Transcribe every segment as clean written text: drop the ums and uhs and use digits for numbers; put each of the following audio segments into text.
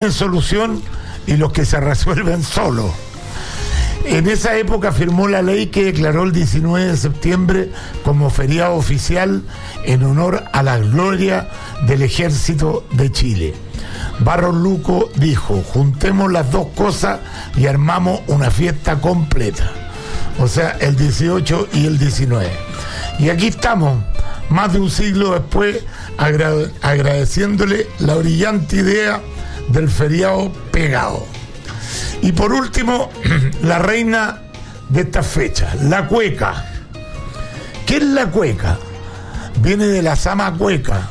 tienen solución y los que se resuelven solos. En esa época firmó la ley que declaró el 19 de septiembre como feriado oficial en honor a la gloria del Ejército de Chile. Barros Luco dijo: juntemos las dos cosas y armamos una fiesta completa. O sea, el 18 y el 19. Y aquí estamos, más de un siglo después, agradeciéndole la brillante idea del feriado pegado. Y por último, la reina de estas fechas, la cueca. ¿Qué es la cueca? Viene de la sama cueca,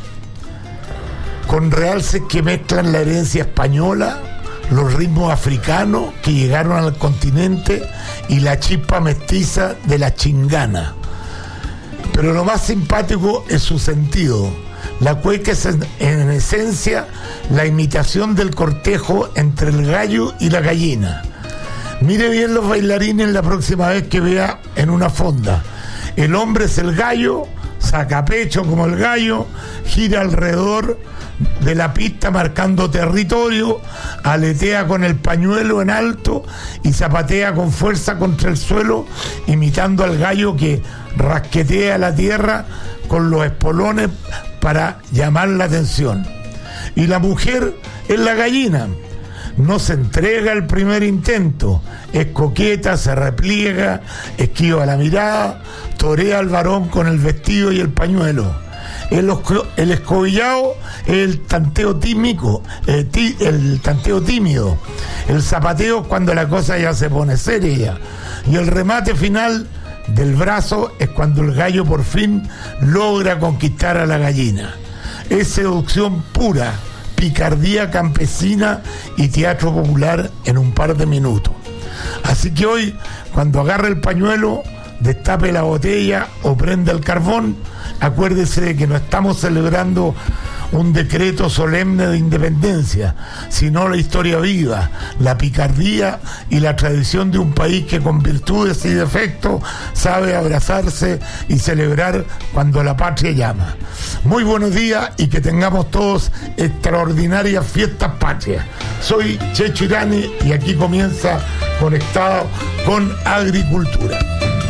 con realces que mezclan la herencia española, los ritmos africanos que llegaron al continente y la chispa mestiza de la chingana. Pero lo más simpático es su sentido. La cueca es en esencia la imitación del cortejo entre el gallo y la gallina. Mire bien los bailarines la próxima vez que vea en una fonda. El hombre es el gallo, saca pecho como el gallo, gira alrededor de la pista marcando territorio, aletea con el pañuelo en alto y zapatea con fuerza contra el suelo, imitando al gallo que rasquetea la tierra con los espolones para llamar la atención. Y la mujer es la gallina. No se entrega el primer intento, es coqueta, se repliega, esquiva la mirada, torea al varón con el vestido y el pañuelo. El escobillado es el tanteo tímico, el tanteo tímido. El zapateo es cuando la cosa ya se pone seria. Y el remate final del brazo es cuando el gallo por fin logra conquistar a la gallina. Es seducción pura, picardía campesina y teatro popular en un par de minutos. Así que hoy, cuando agarre el pañuelo, destape la botella o prenda el carbón, acuérdese de que no estamos celebrando un decreto solemne de independencia, sino la historia viva, la picardía y la tradición de un país que con virtudes y defectos sabe abrazarse y celebrar cuando la patria llama. Muy buenos días y que tengamos todos extraordinarias fiestas patrias. Soy Checho Irani y aquí comienza Conectado con Agricultura.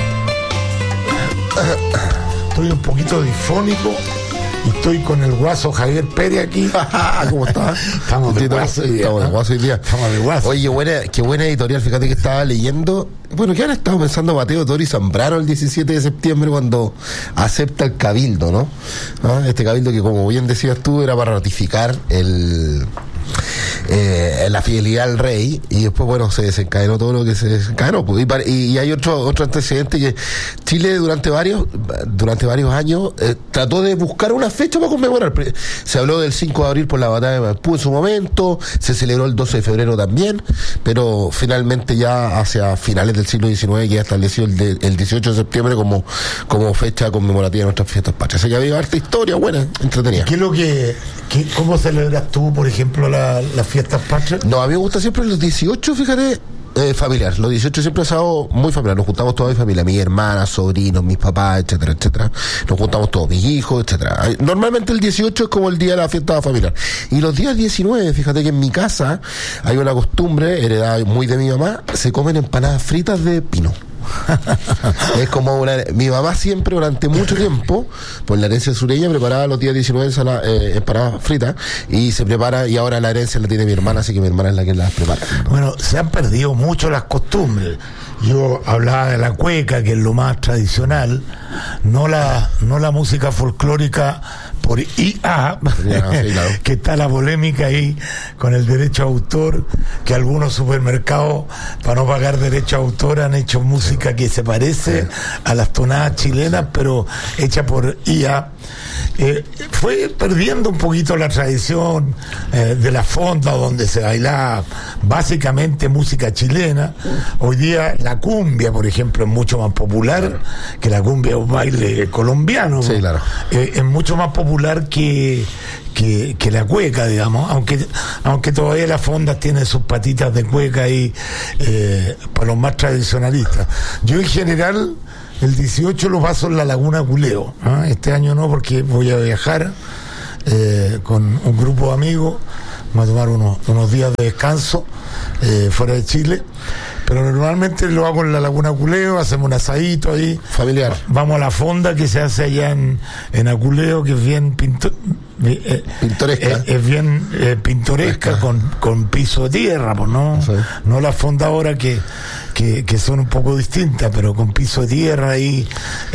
Estoy un poquito difónico y estoy con el guaso Javier Pérez aquí. ¿Cómo estás? Estamos de guaso hoy día. Estamos de guaso hoy día. Estamos de guaso. Oye, qué buena editorial. Fíjate que estaba leyendo. Bueno, ¿qué han estado pensando Mateo Tori Zambrano el 17 de septiembre cuando acepta el cabildo, ¿no? Este cabildo que, como bien decías tú, era para ratificar la fidelidad al rey, y después, bueno, se desencadenó todo lo que se desencadenó, pues, y hay otro antecedente, que Chile durante varios años trató de buscar una fecha para conmemorar. Se habló del 5 de abril por la batalla de Maipú en su momento, se celebró el 12 de febrero también, pero finalmente ya hacia finales del siglo XIX ya estableció el 18 de septiembre como fecha conmemorativa de nuestras fiestas patrias. Así que había harta historia buena, entretenida. ¿Qué es lo cómo celebras tú, por ejemplo, las fiestas patrias? No, a mí me gusta siempre los 18, fíjate, familiar. Los 18 siempre es algo muy familiar. Nos juntamos toda mi familia, mis hermanas, sobrinos, mis papás, etcétera, etcétera. Nos juntamos todos, mis hijos, etcétera. Normalmente el 18 es como el día de la fiesta familiar. Y los días 19, fíjate que en mi casa hay una costumbre heredada muy de mi mamá, se comen empanadas fritas de pino. Es como mi mamá siempre durante mucho tiempo, por la herencia sureña, preparaba los días 19 empanadas fritas, y se prepara, y ahora la herencia la tiene mi hermana, así que mi hermana es la que las prepara. Bueno, se han perdido mucho las costumbres. Yo hablaba de la cueca, que es lo más tradicional, no la música folclórica por IA, sí, claro. Que está la polémica ahí con el derecho a autor, que algunos supermercados, para no pagar derecho a autor, han hecho música que se parece a las tonadas chilenas, pero hecha por IA. Fue perdiendo un poquito la tradición de la fonda, donde se bailaba básicamente música chilena. Hoy día la cumbia, por ejemplo, es mucho más popular, que la cumbia es un baile colombiano. Sí, claro. Es mucho más popular que la cueca, digamos, aunque todavía las fondas tienen sus patitas de cueca ahí para los más tradicionalistas. Yo en general el 18 lo paso en la Laguna Culeo, Este año no, porque voy a viajar con un grupo de amigos. vamos a tomar unos días de descanso fuera de Chile, pero normalmente lo hago en la Laguna Aculeo, hacemos un asadito ahí familiar. Vamos a la fonda que se hace allá en Aculeo, que es bien pintoresca. Es bien pintoresca, con piso de tierra, pues no, sí. No la fonda ahora que son un poco distintas, pero con piso de tierra ahí,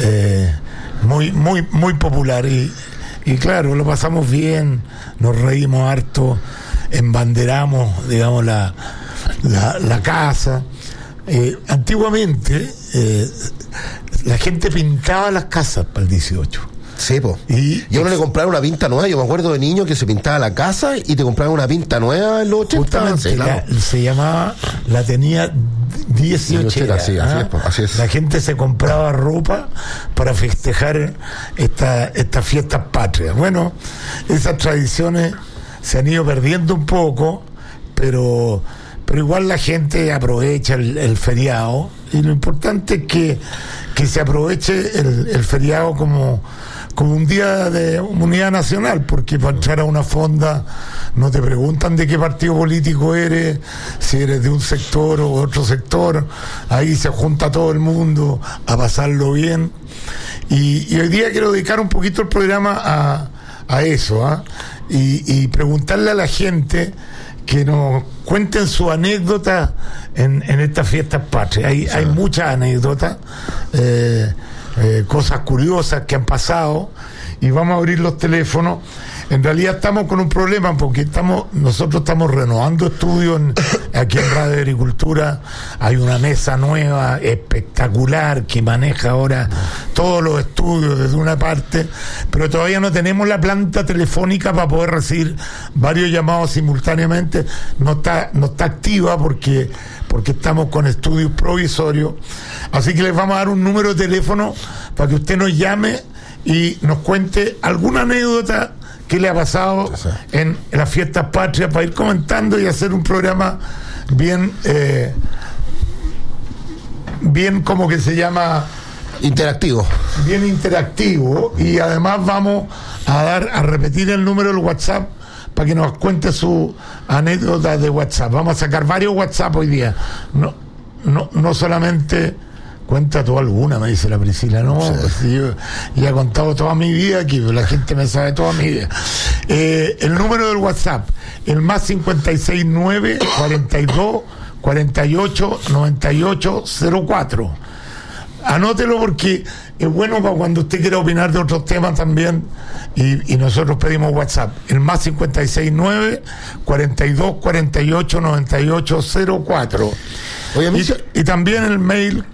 muy popular, y claro, lo pasamos bien, nos reímos harto, embanderamos, digamos, la casa. Antiguamente la gente pintaba las casas para el 18. Sí, po. Y uno le compraba una pinta nueva. Yo me acuerdo de niño que se pintaba la casa y te compraban una pinta nueva en los 80. Sí, claro. Se llamaba, la tenía 18. Sí, así es. La gente se compraba ropa para festejar estas fiestas patrias. Bueno, esas tradiciones se han ido perdiendo un poco, pero igual la gente aprovecha el feriado, y lo importante es que se aproveche el feriado como un día de unidad nacional, porque para entrar a una fonda no te preguntan de qué partido político eres, si eres de un sector o otro sector, ahí se junta todo el mundo a pasarlo bien, y hoy día quiero dedicar un poquito el programa a eso, y preguntarle a la gente que nos cuenten su anécdota en estas fiestas patrias. Hay muchas anécdotas, cosas curiosas que han pasado, y vamos a abrir los teléfonos. En realidad estamos con un problema porque nosotros estamos renovando estudios aquí en Radio Agricultura. Hay una mesa nueva espectacular que maneja ahora todos los estudios desde una parte, pero todavía no tenemos la planta telefónica para poder recibir varios llamados simultáneamente. No está activa porque estamos con estudios provisorios, así que les vamos a dar un número de teléfono para que usted nos llame y nos cuente alguna anécdota que le ha pasado en las fiestas patrias, para ir comentando y hacer un programa bien, como que se llama, interactivo. Bien interactivo, y además vamos a repetir el número del WhatsApp para que nos cuente su anécdota de WhatsApp. Vamos a sacar varios WhatsApp hoy día. No solamente cuenta tú alguna, me dice la Priscila. No, sí. Pues yo ya he contado toda mi vida aquí, la gente me sabe toda mi vida. El número del WhatsApp, el más 569 42 48 98 04. Anótelo porque es bueno para cuando usted quiera opinar de otros temas también, y nosotros pedimos WhatsApp, el más 569 42 48 98 04. Oye, y también el mail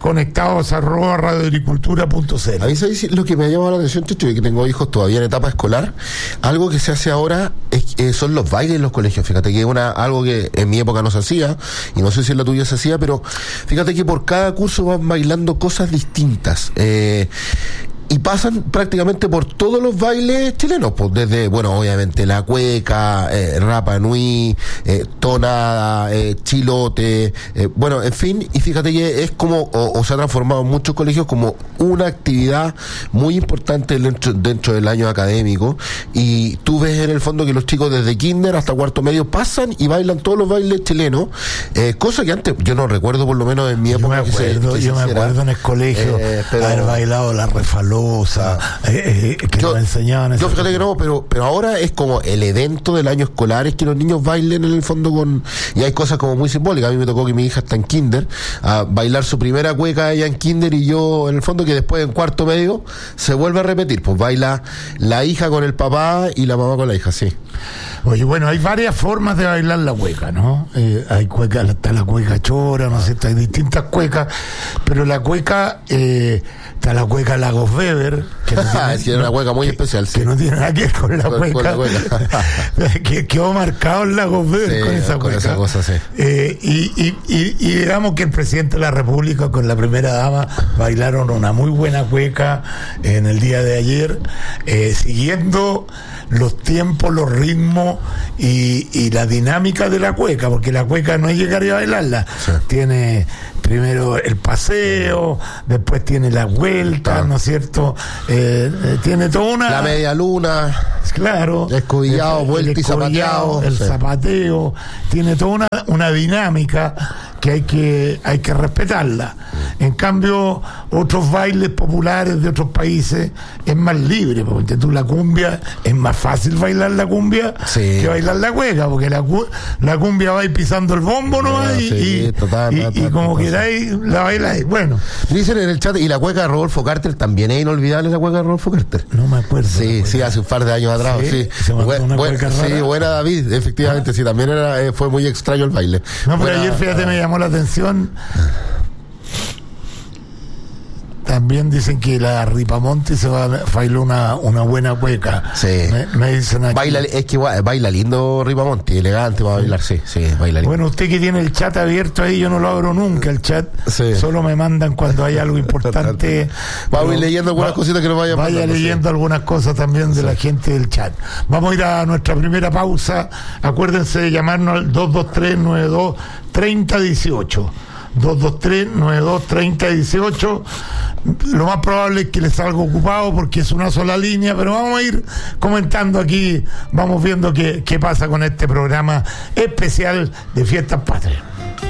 conectados@radioagricultura.cl. A mí lo que me ha llamado la atención, Checho, que tengo hijos todavía en etapa escolar, algo que se hace ahora son los bailes en los colegios. Fíjate que es algo que en mi época no se hacía, y no sé si en la tuya se hacía, pero fíjate que por cada curso van bailando cosas distintas. Y pasan prácticamente por todos los bailes chilenos, pues desde, bueno, obviamente la cueca, Rapa Nui, tonada, chilote, bueno, en fin, y fíjate que es como, o se ha transformado en muchos colegios como una actividad muy importante dentro del año académico, y tú ves en el fondo que los chicos desde kinder hasta cuarto medio pasan y bailan todos los bailes chilenos, cosa que antes yo no recuerdo, por lo menos en mi época. Yo me acuerdo en el colegio haber bailado la refaló. Que nos enseñaban. Yo fíjate que no, pero ahora es como el evento del año escolar, es que los niños bailen en el fondo y hay cosas como muy simbólicas. A mí me tocó que mi hija está en kinder, a bailar su primera cueca ella en kinder, y yo en el fondo que después en cuarto medio se vuelve a repetir, pues baila la hija con el papá y la mamá con la hija, sí. Oye, bueno, hay varias formas de bailar la cueca, ¿no? Hay cueca, está la cueca chora, no sé, hay distintas cuecas, pero la cueca, está la cueca Lagos Weber, que no tiene una cueca muy especial, sí. Que no tiene nada que ver con la cueca. Que quedó marcado el Lagos Weber con esa cueca. Esa cosa, sí. Y digamos que el presidente de la República con la primera dama bailaron una muy buena cueca en el día de ayer, siguiendo los tiempos, los ritmos y la dinámica de la cueca, porque la cueca no es llegar y bailarla, sí. Tiene primero el paseo, después tiene la vuelta, ¿no es cierto? Tiene toda una... La media luna. Claro. Escobillado, vuelta y zapateado. El zapateo. Tiene toda una dinámica que hay que respetarla. En cambio, otros bailes populares de otros países es más libre, porque tú la cumbia, es más fácil bailar la cumbia que bailar la cueca, porque la cumbia va pisando el bombo, ¿no? Y como queráis, la bailáis. Bueno. Dicen en el chat, y la cueca de Rodolfo Carter también es inolvidable, la cueca de Rodolfo Carter. No me acuerdo. Sí, hace un par de años atrás. Sí, buena David, efectivamente, sí, también fue muy extraño el baile. No, pero ayer, fíjate, me llamó la atención. También dicen que la Ripamonti se bailó una buena cueca. Sí. Me dicen aquí. Baila lindo Ripamonti, elegante para bailar, sí, baila lindo. Bueno, usted que tiene el chat abierto ahí, yo no lo abro nunca el chat. Sí. Solo me mandan cuando hay algo importante. Vamos a ir leyendo algunas cositas que nos vayan mandando. Vaya leyendo algunas cosas también de la gente del chat. Vamos a ir a nuestra primera pausa. Acuérdense de llamarnos al 223-92-3018. 223-92-3018. Lo más probable es que les salga ocupado porque es una sola línea, pero vamos a ir comentando aquí, vamos viendo qué pasa con este programa especial de Fiestas Patrias.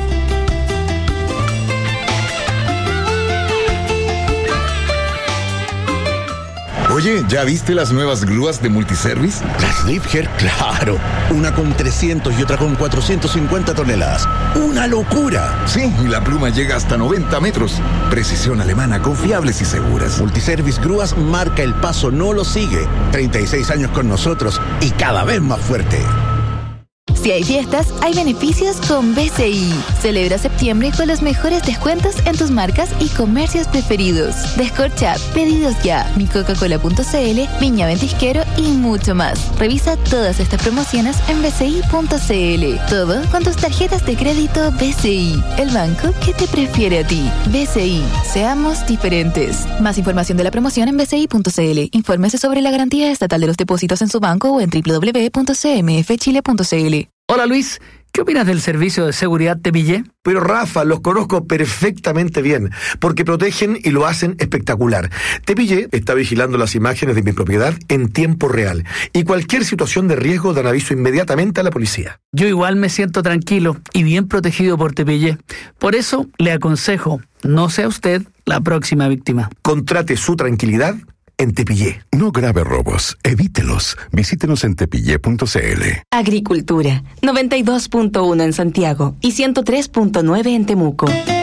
Oye, ¿ya viste las nuevas grúas de Multiservice? Las Liebherr, claro. Una con 300 y otra con 450 toneladas. ¡Una locura! Sí, y la pluma llega hasta 90 metros. Precisión alemana, confiables y seguras. Multiservice Grúas marca el paso, no lo sigue. 36 años con nosotros y cada vez más fuerte. Si hay fiestas, hay beneficios con BCI. Celebra septiembre con los mejores descuentos en tus marcas y comercios preferidos. Descorcha, pedidos ya, micoca-cola.cl, Viña Ventisquero y mucho más. Revisa todas estas promociones en bci.cl. Todo con tus tarjetas de crédito BCI, el banco que te prefiere a ti. BCI, seamos diferentes. Más información de la promoción en bci.cl. Infórmese sobre la garantía estatal de los depósitos en su banco o en www.cmfchile.cl. Hola Luis, ¿qué opinas del servicio de seguridad Tepillé? Pero Rafa, los conozco perfectamente bien, porque protegen y lo hacen espectacular. Tepillé está vigilando las imágenes de mi propiedad en tiempo real, y cualquier situación de riesgo dan aviso inmediatamente a la policía. Yo igual me siento tranquilo y bien protegido por Tepillé. Por eso le aconsejo, no sea usted la próxima víctima. Contrate su tranquilidad en Tepillé. No grave robos, evítelos. Visítenos en tepillé.cl. Agricultura, 92.1 en Santiago y 103.9 en Temuco.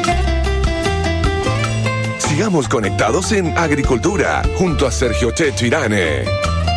Sigamos conectados en Agricultura, junto a Sergio Checho Irane.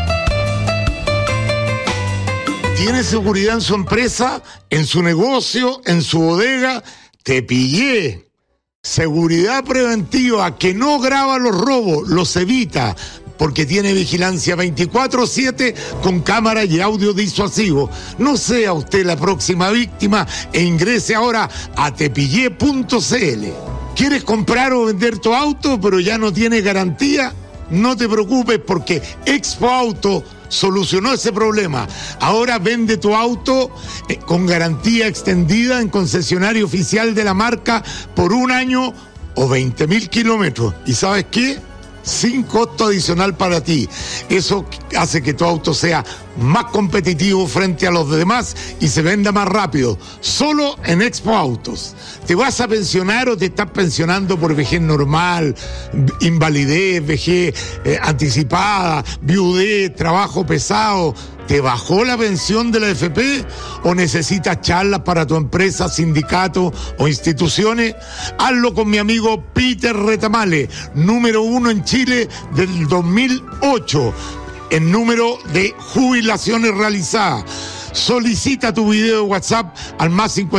¿Tiene seguridad en su empresa, en su negocio, en su bodega? Tepillé. Seguridad preventiva que no graba los robos, los evita, porque tiene vigilancia 24/7 con cámara y audio disuasivo. No sea usted la próxima víctima e ingrese ahora a tepillé.cl. ¿Quieres comprar o vender tu auto pero ya no tiene garantía? No te preocupes porque Expo Auto solucionó ese problema. Ahora vende tu auto con garantía extendida en concesionario oficial de la marca por 1 año o 20.000 kilómetros. ¿Y sabes qué? Sin costo adicional para ti. Eso hace que tu auto sea más competitivo frente a los demás y se venda más rápido. Solo en Expo Autos. ¿Te vas a pensionar o te estás pensionando por vejez normal, invalidez, vejez anticipada, viudez, trabajo pesado? ¿Te bajó la pensión de la AFP o necesitas charlas para tu empresa, sindicato o instituciones? Hazlo con mi amigo Peter Retamale, número 1 en Chile del 2008 en número de jubilaciones realizadas. Solicita tu video de WhatsApp al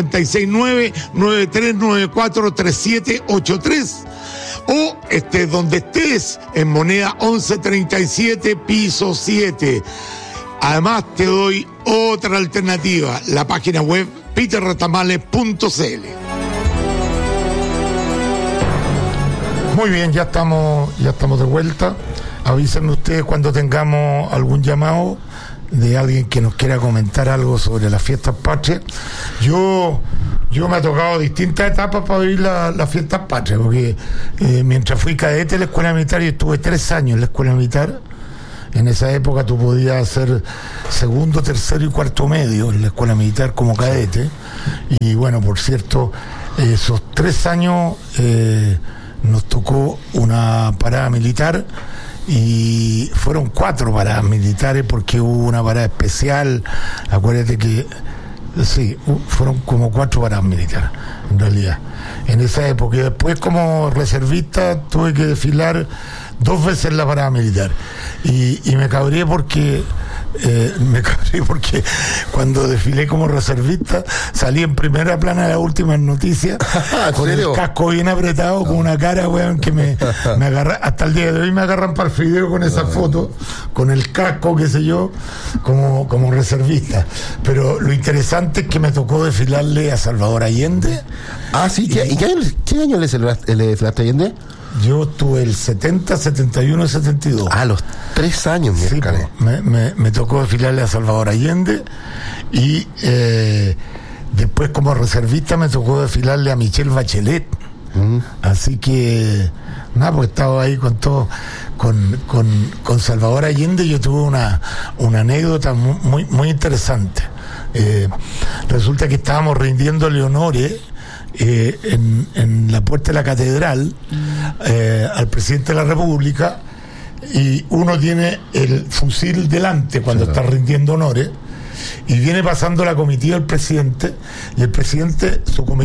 +569-9394-3783 o donde estés en moneda 1137 piso 7. Además te doy otra alternativa, la página web peterretamale.cl. Muy bien, ya estamos de vuelta. Avísenme ustedes cuando tengamos algún llamado de alguien que nos quiera comentar algo sobre las fiestas patrias. Yo yo me ha tocado distintas etapas para vivir las fiestas patrias, porque mientras fui cadete en la escuela militar, yo estuve 3 años en la escuela militar. En esa época tú podías hacer segundo, tercero y cuarto medio en la escuela militar como cadete. Y bueno, por cierto, esos 3 años nos tocó una parada militar, y fueron 4 paradas militares porque hubo una parada especial. Acuérdate que sí, fueron como 4 paradas militares en realidad en esa época. Y después, como reservista, tuve que desfilar 2 veces la parada militar, y me cabré porque cuando desfilé como reservista salí en primera plana de las últimas noticias con el casco bien apretado, con una cara, weón, que me agarra, hasta el día de hoy me agarran para el fideo con esa foto, con el casco, qué sé yo, como reservista. Pero lo interesante es que me tocó desfilarle a Salvador Allende. Sí, ¿y qué año le desfilaste a Allende? Yo tuve el 70, 71 y 72. Los 3 años, sí, me tocó desfilarle a Salvador Allende, y después como reservista me tocó desfilarle a Michelle Bachelet. Así que nada, pues estaba ahí con todo, con Salvador Allende. Yo tuve una anécdota muy, muy interesante. Resulta que estábamos rindiéndole honores en la puerta de la catedral al presidente de la República, y uno tiene el fusil delante cuando está rindiendo honores, y viene pasando la comitiva del presidente, y el presidente,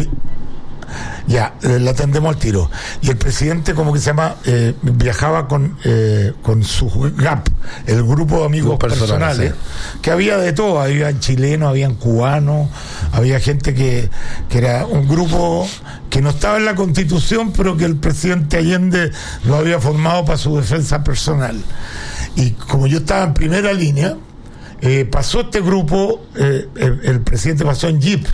la atendemos al tiro, y el presidente, como que se llama, viajaba con su GAP, el grupo de amigos personales, sí, que había de todo, había chilenos, habían cubanos, había gente que era un grupo que no estaba en la Constitución, pero que el presidente Allende lo había formado para su defensa personal. Y como yo estaba en primera línea, pasó este grupo, el presidente pasó en jeep.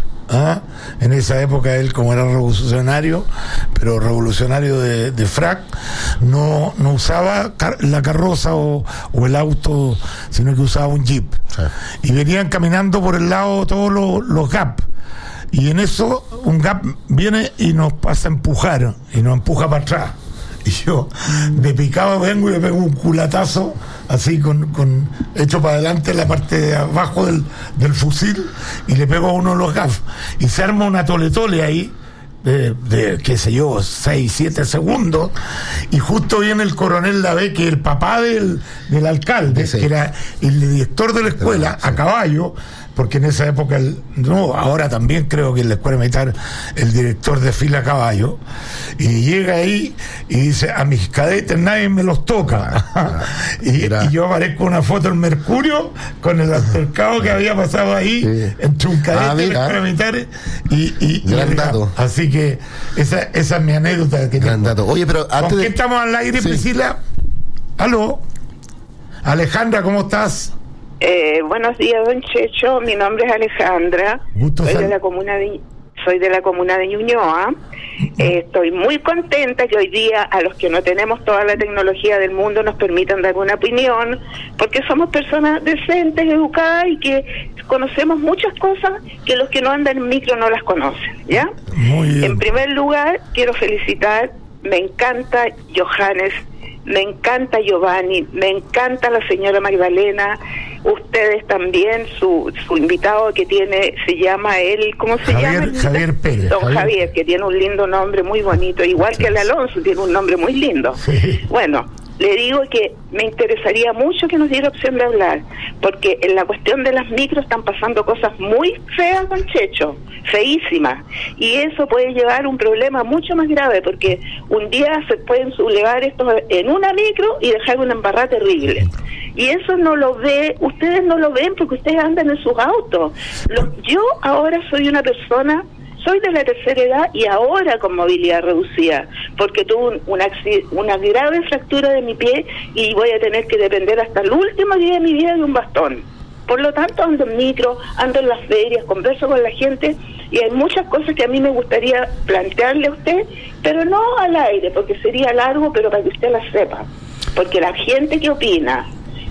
En esa época él, como era revolucionario, pero revolucionario de frac, no usaba la carroza o el auto, sino que usaba un jeep. Sí. Y venían caminando por el lado todos los GAP, y en eso un GAP viene y nos pasa a empujar, y nos empuja para atrás, y yo de picado vengo y le pego un culatazo así con hecho para adelante en la parte de abajo del fusil, y le pego a uno de los GAF, y se arma una tole ahí de qué sé yo, 6, 7 segundos, y justo viene el coronel Lavé, que es el papá del alcalde, sí, que era el director de la escuela, sí, a caballo, porque en esa época, ahora también creo que en la escuela militar el director desfila a caballo, y llega ahí y dice: a mis cadetes nadie me los toca. Y yo aparezco una foto en Mercurio con el altercado que había pasado ahí, sí, entre un cadete de la escuela militar y gran dato. Así que esa es mi anécdota que gran dato. Oye, pero antes ¿con qué estamos al aire, sí, Priscila? ¿Aló? Alejandra, ¿cómo estás? Buenos días, don Checho. Mi nombre es Alejandra. Soy de la comuna de Ñuñoa. Estoy muy contenta que hoy día, a los que no tenemos toda la tecnología del mundo, nos permitan dar una opinión, porque somos personas decentes, educadas, y que conocemos muchas cosas que los que no andan en micro no las conocen, ¿ya? Muy bien. En primer lugar, quiero felicitar, me encanta Johannes, me encanta Giovanni, me encanta la señora Magdalena, ustedes también, su invitado que tiene, se llama él, ¿cómo se llama? Javier Pérez. Don Javier, que tiene un lindo nombre, muy bonito, igual que el Alonso, tiene un nombre muy lindo. Sí. Bueno, le digo que me interesaría mucho que nos diera opción de hablar, porque en la cuestión de las micros están pasando cosas muy feas, don Checho, feísimas, y eso puede llevar a un problema mucho más grave, porque un día se pueden sublevar estos en una micro y dejar una embarrada terrible, y eso no lo ve, ustedes no lo ven porque ustedes andan en sus autos. Yo ahora soy una persona, soy de la tercera edad y ahora con movilidad reducida, porque tuve una grave fractura de mi pie y voy a tener que depender hasta el último día de mi vida de un bastón. Por lo tanto, ando en micro, ando en las ferias, converso con la gente, y hay muchas cosas que a mí me gustaría plantearle a usted, pero no al aire, porque sería largo, pero para que usted las sepa. Porque la gente que opina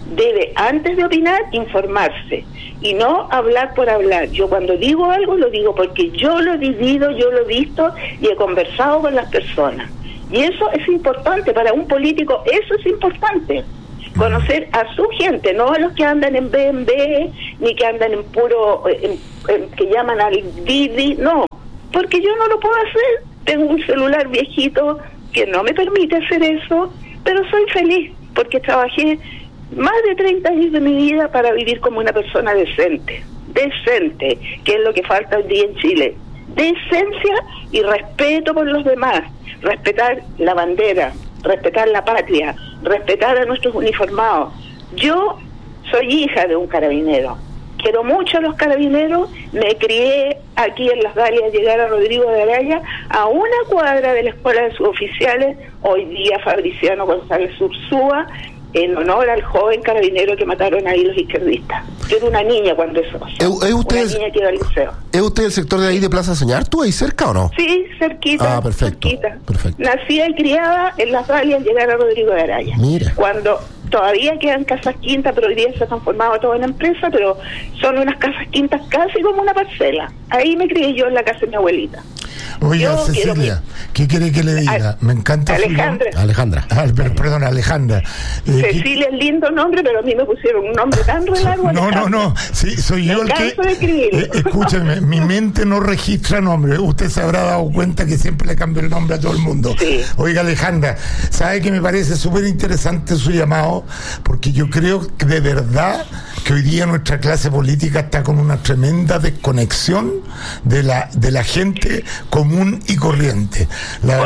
debe, antes de opinar, informarse y no hablar por hablar. Yo cuando digo algo lo digo porque yo lo he vivido, yo lo he visto y he conversado con las personas. Y eso es importante para un político, eso es importante. Conocer a su gente, no a los que andan en B&B, ni que andan en puro, que llaman al Didi, no, porque yo no lo puedo hacer. Tengo un celular viejito que no me permite hacer eso, pero soy feliz porque trabajé más de 30 años de mi vida para vivir como una persona decente, que es lo que falta hoy día en Chile. Decencia y respeto por los demás, respetar la bandera, respetar la patria, respetar a nuestros uniformados. Yo soy hija de un carabinero, quiero mucho a los carabineros, me crié aquí en Las Dalias, llegar a Rodrigo de Araya, a una cuadra de la Escuela de Suboficiales, hoy día Fabriciano González Ursúa, en honor al joven carabinero que mataron ahí los izquierdistas. Yo era una niña cuando eso pasó. Una niña que iba al liceo. ¿Es usted el sector de ahí de Plaza Señar? ¿Tú ahí cerca o no? Sí, cerquita. Ah, perfecto. Perfecto. Nacida y criada en Las Dalias, llegar a Rodrigo de Araya. Mira. Cuando todavía quedan casas quintas, pero hoy día se ha transformado todo en empresa, pero son unas casas quintas casi como una parcela. Ahí me crié yo en la casa de mi abuelita. Oiga, Cecilia, ¿qué quiere que le diga? Me encanta Alejandra. Perdón, Alejandra. Cecilia es lindo nombre, pero a mí me pusieron un nombre tan re largo. No, sí, soy yo el que... escúcheme, mi mente no registra nombres. Usted se habrá dado cuenta que siempre le cambio el nombre a todo el mundo. Sí. Oiga, Alejandra, ¿sabe que me parece súper interesante su llamado? Porque yo creo que de verdad que hoy día nuestra clase política está con una tremenda desconexión de la gente común y corriente. La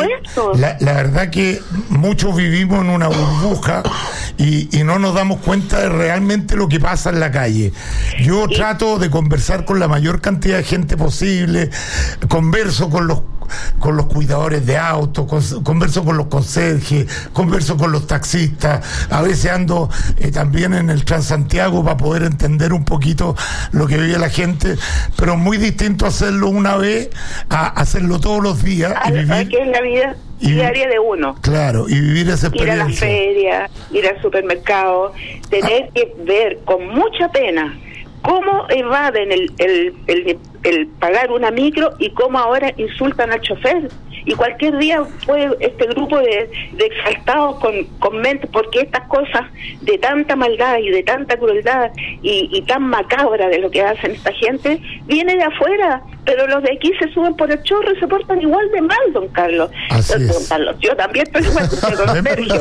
verdad que muchos vivimos en una burbuja y no nos damos cuenta de realmente lo que pasa en la calle. Yo trato de conversar con la mayor cantidad de gente posible, converso con los cuidadores de autos, converso con los conserjes, converso con los taxistas, a veces ando también en el Transantiago para poder entender un poquito lo que vive la gente, pero muy distinto hacerlo una vez a hacerlo todos los días y vivir, que es la vida diaria de uno. Claro, y vivir esa experiencia. Ir a la feria, ir al supermercado, tener que ver con mucha pena cómo evaden el pagar una micro y cómo ahora insultan al chofer. Y cualquier día puede este grupo de exaltados con mente, porque estas cosas de tanta maldad y de tanta crueldad y tan macabra de lo que hacen esta gente, viene de afuera, pero los de aquí se suben por el chorro y se portan igual de mal, don Carlos. Don Carlos, yo también estoy igual que usted, don Sergio.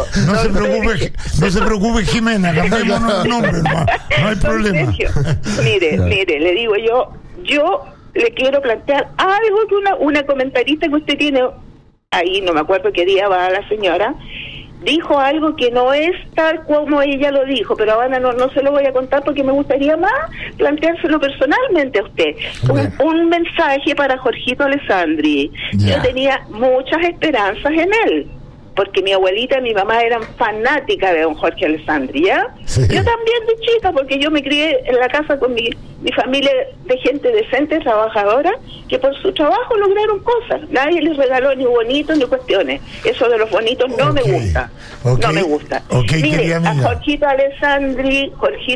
No se preocupe, Jimena, cambiémonos el nombre, no hay problema. Mire, le digo yo le quiero plantear algo que una comentarista que usted tiene ahí, no me acuerdo qué día va la señora, dijo algo que no es tal como ella lo dijo, pero ahora no se lo voy a contar porque me gustaría más planteárselo personalmente a usted. Un mensaje para Jorgito Alessandri. Yo tenía muchas esperanzas en él, porque mi abuelita y mi mamá eran fanáticas de don Jorge Alessandri, ¿ya? Sí. Yo también de chica, porque yo me crié en la casa con mi familia de gente decente, trabajadora, que por su trabajo lograron cosas. Nadie les regaló ni bonitos ni cuestiones. Eso de los bonitos no me gusta. No me gusta. Mire, a Jorgito Alessandri,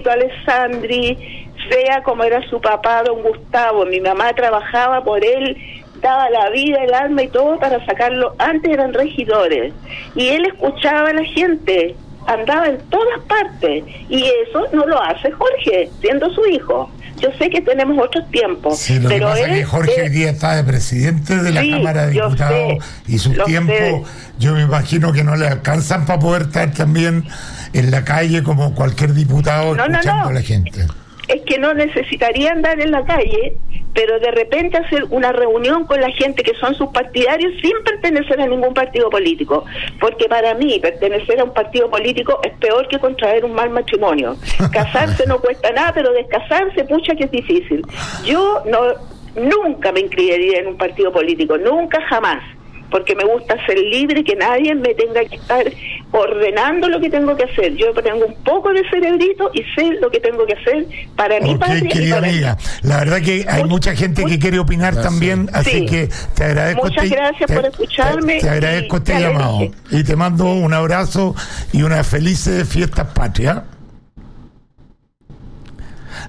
sea como era su papá, don Gustavo, mi mamá trabajaba por él, daba la vida, el alma y todo para sacarlo. Antes eran regidores y él escuchaba a la gente, andaba en todas partes, y eso no lo hace Jorge, siendo su hijo. Yo sé que tenemos otros tiempos, sí, pero que pasa es que Jorge hoy día está de presidente de la Cámara de Diputados y sus tiempos, yo me imagino que no le alcanzan para poder estar también en la calle como cualquier diputado escuchando a la gente. Es que no necesitaría andar en la calle, pero de repente hacer una reunión con la gente que son sus partidarios sin pertenecer a ningún partido político, porque para mí pertenecer a un partido político es peor que contraer un mal matrimonio. Casarse no cuesta nada, pero descasarse, pucha que es difícil. Yo nunca me inscribiría en un partido político, nunca, jamás, porque me gusta ser libre y que nadie me tenga que estar ordenando lo que tengo que hacer. Yo tengo un poco de cerebrito y sé lo que tengo que hacer para mi patria. Querida amiga, la verdad que hay mucha gente que quiere opinar también, así que te agradezco. Muchas gracias por escucharme. Te agradezco este llamado y te mando un abrazo y unas felices fiestas patrias.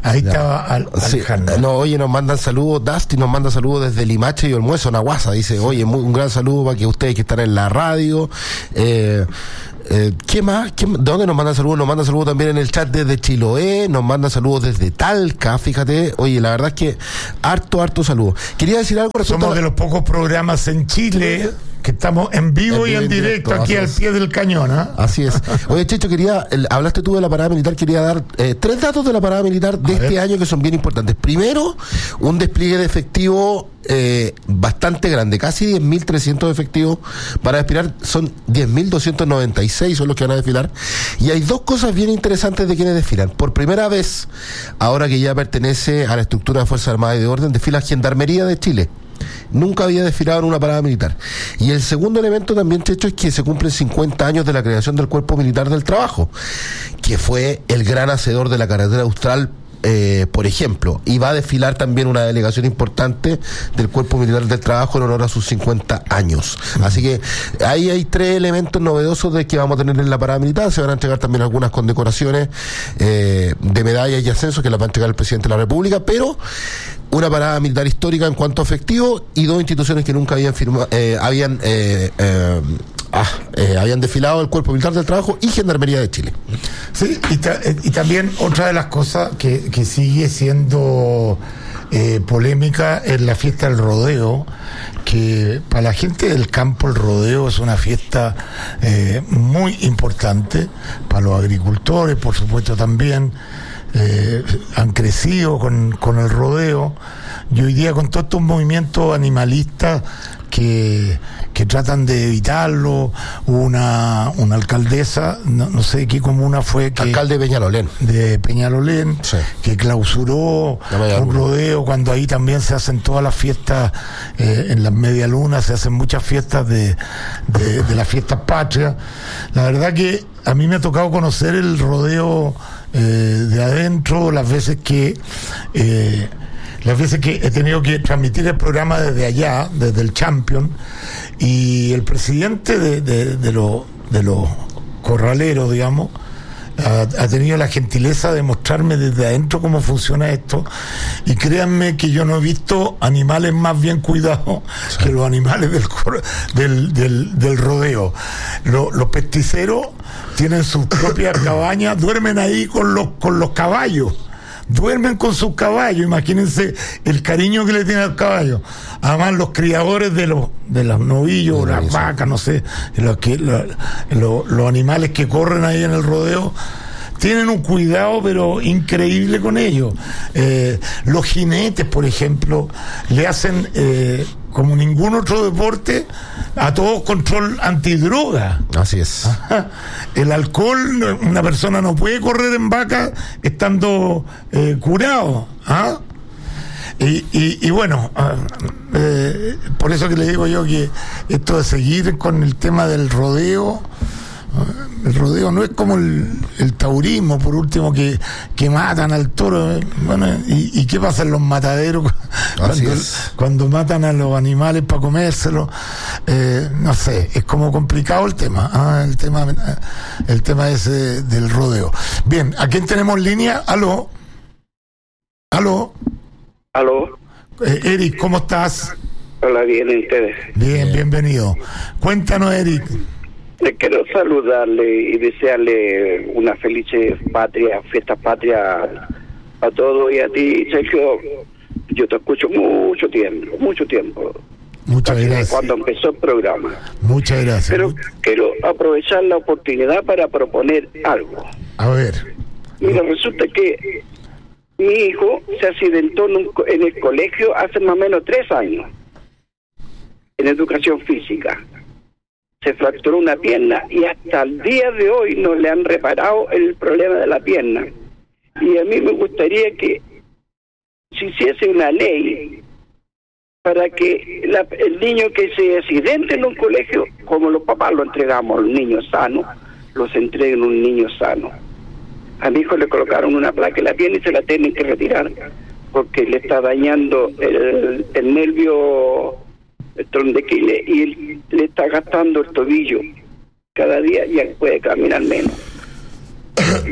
Ahí estaba Alejandro. No, oye, nos mandan saludos, Dusty nos manda saludos desde Limache y Olmuezo, Nahuasa. Dice, oye, un gran saludo para que ustedes que están en la radio. ¿Qué más? ¿De dónde nos mandan saludos? Nos mandan saludos también en el chat desde Chiloé, nos mandan saludos desde Talca, fíjate. Oye, la verdad es que harto saludo. Quería decir algo respecto Somos de los pocos programas en Chile que estamos en vivo y en directo aquí al pie del cañón, ¿eh? Así es. Oye, Checho, hablaste tú de la parada militar, quería dar 3 datos de la parada militar de este año que son bien importantes. Primero, un despliegue de efectivo bastante grande, casi 10.300 efectivos para desfilar, son 10.296 son los que van a desfilar, y hay 2 cosas bien interesantes de quienes desfilan. Por primera vez, ahora que ya pertenece a la estructura de Fuerzas Armadas y de Orden, desfila Gendarmería de Chile. Nunca había desfilado en una parada militar. Y el segundo elemento también, Checho, es que se cumplen 50 años de la creación del Cuerpo Militar del Trabajo, que fue el gran hacedor de la carretera austral, por ejemplo, y va a desfilar también una delegación importante del Cuerpo Militar del Trabajo en honor a sus 50 años. Así que ahí hay 3 elementos novedosos de que vamos a tener en la parada militar. Se van a entregar también algunas condecoraciones de medallas y ascensos que las va a entregar el presidente de la República, pero una parada militar histórica en cuanto a efectivo y 2 instituciones que nunca habían habían desfilado el Cuerpo Militar del Trabajo y Gendarmería de Chile. Sí, y también otra de las cosas que sigue siendo polémica es la fiesta del rodeo, que para la gente del campo el rodeo es una fiesta muy importante, para los agricultores por supuesto también. Han crecido con el rodeo, y hoy día con todos estos movimientos animalistas que tratan de evitarlo. Una alcaldesa, no sé qué comuna fue, alcalde de Peñalolén, sí, que clausuró un rodeo, cuando ahí también se hacen todas las fiestas, en las medialunas se hacen muchas fiestas de las fiestas patrias. La verdad que a mí me ha tocado conocer el rodeo de adentro, las veces que he tenido que transmitir el programa desde allá, desde el Champion, y el presidente de los corraleros, digamos, ha tenido la gentileza de mostrarme desde adentro cómo funciona esto, y créanme que yo no he visto animales más bien cuidados que los animales del rodeo. Los pesticeros tienen sus propias cabañas, duermen ahí con los caballos. Duermen con sus caballos, imagínense el cariño que le tienen al caballo. Además, los criadores de los novillos, las vacas, no sé, los animales que corren ahí en el rodeo, tienen un cuidado pero increíble con ellos. Los jinetes, por ejemplo, le hacen, como ningún otro deporte, a todos control antidroga. Así es. Ajá. El alcohol, una persona no puede correr en vaca estando curado. ¿Ah? Y bueno, por eso que le digo yo que esto de seguir con el tema del rodeo, el rodeo no es como el taurismo, por último, que matan al toro. Bueno, ¿y qué pasa en los mataderos cuando matan a los animales para comérselos? No sé, es como complicado el tema, el tema ese del rodeo. Bien, ¿a quién tenemos en línea? ¿Aló? Eric, ¿cómo estás? Hola, bien, ¿y ustedes? Bien, bienvenido. Cuéntanos, Eric. Le quiero saludarle y desearle una feliz fiesta patria a todos, y a ti, Sergio. Yo te escucho mucho tiempo. Muchas gracias. Cuando empezó el programa. Muchas gracias. Pero quiero aprovechar la oportunidad para proponer algo. A ver. Mira, resulta que mi hijo se accidentó en el colegio hace más o menos 3 años, en educación física. Se fracturó una pierna y hasta el día de hoy no le han reparado el problema de la pierna. Y a mí me gustaría que se hiciese una ley para que el niño que se accidente en un colegio, como los papás lo entregamos a los niños sanos, los entreguen a un niño sano. A mi hijo le colocaron una placa en la pierna y se la tienen que retirar porque le está dañando el nervio, el talón de Aquiles, y le está gastando el tobillo. Cada día ya puede caminar menos.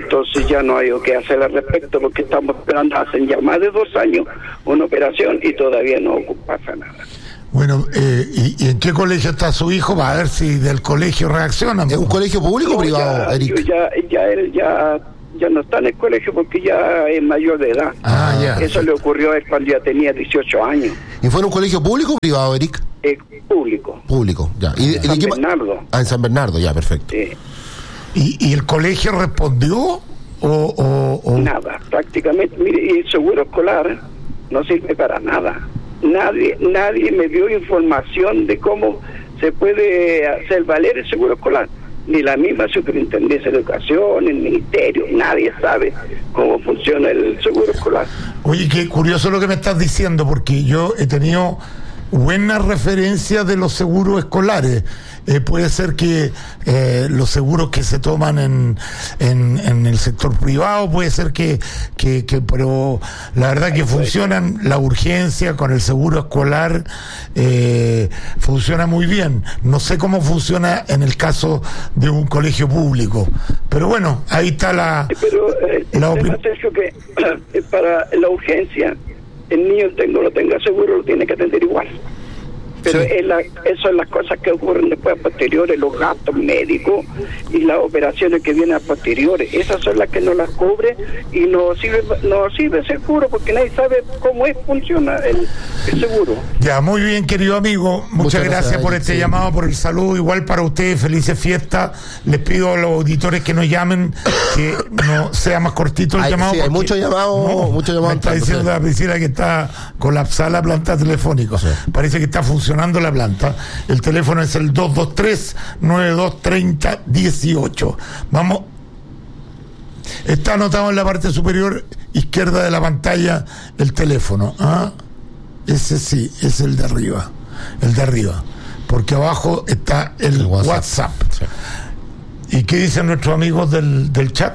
Entonces ya no hay qué hacer al respecto porque estamos esperando hace ya más de 2 años una operación y todavía no pasa nada. Bueno, ¿y en qué colegio está su hijo? Va a ver si del colegio reaccionan. ¿Es un colegio público o privado, Eric? Él ya no está en el colegio porque ya es mayor de edad. Ya. Eso le ocurrió a él cuando ya tenía 18 años. ¿Y fue en un colegio público o privado, Eric? Público. Público, ya. ¿Y San Bernardo. En San Bernardo, ya, perfecto. Sí. ¿Y el colegio respondió o...? Nada, prácticamente. Mire, y el seguro escolar no sirve para nada. Nadie me dio información de cómo se puede hacer valer el seguro escolar. Ni la misma Superintendencia de Educación, el Ministerio, nadie sabe cómo funciona el seguro escolar. Oye, qué curioso lo que me estás diciendo, porque yo he tenido buenas referencias de los seguros escolares. Puede ser que los seguros que se toman en el sector privado, puede ser que pero la verdad que funcionan, la urgencia con el seguro escolar funciona muy bien. No sé cómo funciona en el caso de un colegio público, pero bueno, ahí está la Sergio, que para la urgencia el niño lo tenga seguro, lo tiene que atender igual. Pero sí, eso son las cosas que ocurren después a posteriores, los gastos médicos y las operaciones que vienen a posteriores. Esas son las que no las cubre y no sirve seguro porque nadie sabe cómo funciona el seguro. Ya, muy bien, querido amigo. Muchas gracias por este llamado, por el saludo. Igual para ustedes, felices fiestas. Les pido a los auditores que nos llamen que no sea más cortito el llamado. Sí, hay muchos llamados. Me está diciendo la piscina que está colapsada la planta telefónica. Sí. Parece que está funcionando la planta. El teléfono es el 223-9230-18. Vamos. Está anotado en la parte superior izquierda de la pantalla el teléfono. Ese sí, es el de arriba. El de arriba. Porque abajo está el WhatsApp. Sí. ¿Y qué dicen nuestros amigos del chat?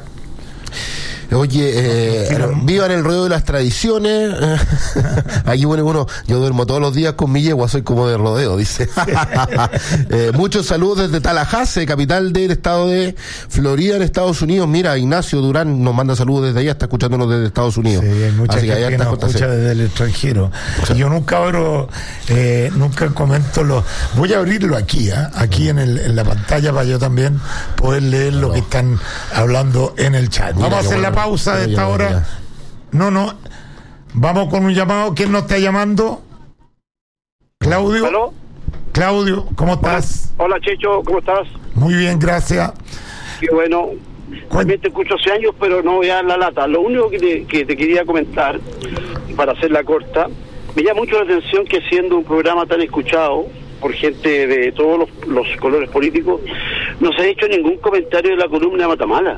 Oye, vivan el rodeo de las tradiciones. Aquí pone uno, yo duermo todos los días con mi yegua, soy como de rodeo, dice. Muchos saludos desde Tallahassee, capital del estado de Florida, en Estados Unidos. Mira, Ignacio Durán nos manda saludos desde allá, está escuchándonos desde Estados Unidos. Sí, hay mucha gente que nos escucha desde el extranjero. Sí. Yo nunca comento voy a abrirlo aquí, aquí en la pantalla para yo también poder leer lo que están hablando en el chat. Vamos a hacer la pausa de esta hora. No. Vamos con un llamado. ¿Quién nos está llamando? Claudio. ¿Aló? Claudio, ¿cómo estás? Hola, Checho, ¿cómo estás? Muy bien, gracias. Qué bueno. También te escucho hace años, pero no voy a dar la lata. Lo único que te quería comentar, para hacerla corta, me llama mucho la atención que siendo un programa tan escuchado por gente de todos los colores políticos, no se ha hecho ningún comentario de la columna de Matamala.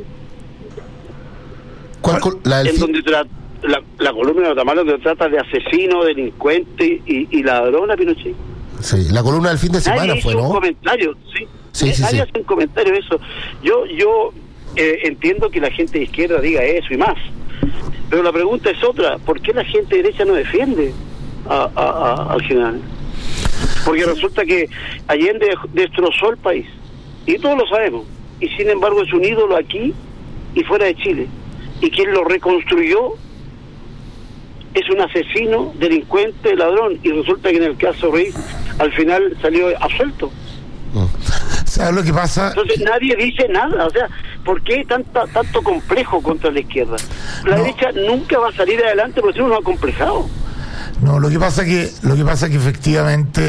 La columna de Matamala, donde trata de asesino, delincuente y ladrón a Pinochet. Sí, la columna del fin de semana nadie fue, hizo ¿no? Un comentario, sí. Nadie hace un comentario de eso. Yo entiendo que la gente de izquierda diga eso y más, pero la pregunta es otra: ¿por qué la gente de derecha no defiende al general? Porque resulta que Allende destrozó el país, y todos lo sabemos, y sin embargo es un ídolo aquí y fuera de Chile. Y quien lo reconstruyó es un asesino, delincuente, ladrón, y resulta que en el caso Rey al final salió absuelto. ¿Sabes lo que pasa? Entonces nadie dice nada. O sea, ¿por qué tanto complejo contra la izquierda? La derecha nunca va a salir adelante porque uno ha complejado. No, lo que pasa que efectivamente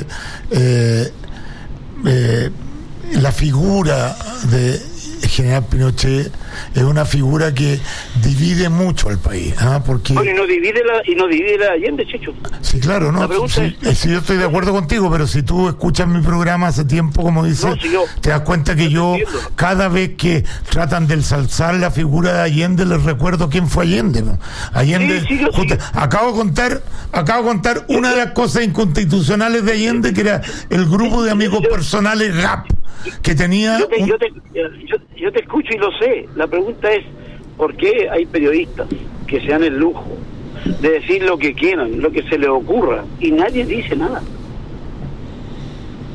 la figura de general Pinochet es una figura que divide mucho al país, porque bueno, y no divide la Allende, Checho. Sí, claro, no. Sí, yo estoy de acuerdo contigo, pero si tú escuchas mi programa hace tiempo, como dices, te das cuenta que yo cada vez que tratan de ensalzar la figura de Allende les recuerdo quién fue Allende. Allende, acabo de contar una de las cosas inconstitucionales de Allende, que era el grupo de amigos personales GAP que tenía. Yo te escucho y lo sé. La pregunta es: ¿por qué hay periodistas que se dan el lujo de decir lo que quieran, lo que se les ocurra, y nadie dice nada?